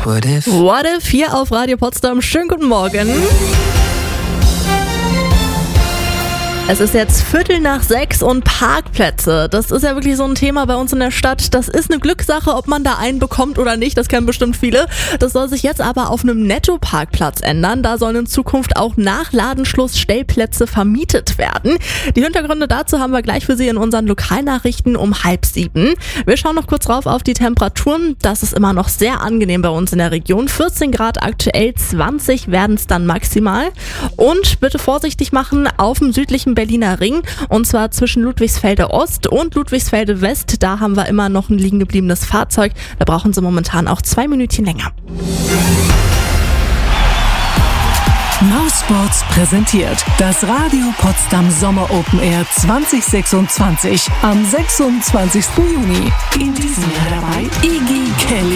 What if hier auf Radio Potsdam. Schönen guten Morgen. Es ist jetzt 5:45 und Parkplätze. Das ist ja wirklich so ein Thema bei uns in der Stadt. Das ist eine Glückssache, ob man da einen bekommt oder nicht. Das kennen bestimmt viele. Das soll sich jetzt aber auf einem Netto-Parkplatz ändern. Da sollen in Zukunft auch nach Ladenschluss Stellplätze vermietet werden. Die Hintergründe dazu haben wir gleich für Sie in unseren Lokalnachrichten um 6:30. Wir schauen noch kurz drauf auf die Temperaturen. Das ist immer noch sehr angenehm bei uns in der Region. 14 Grad aktuell, 20 werden es dann maximal. Und bitte vorsichtig machen auf dem südlichen Berliner Ring, und zwar zwischen Ludwigsfelde Ost und Ludwigsfelde West. Da haben wir immer noch ein liegen gebliebenes Fahrzeug. Da brauchen Sie momentan auch 2 Minütchen länger. Now Sports präsentiert das Radio Potsdam Sommer Open Air 2026 am 26. Juni. In diesem Jahr dabei Iggy Kelly.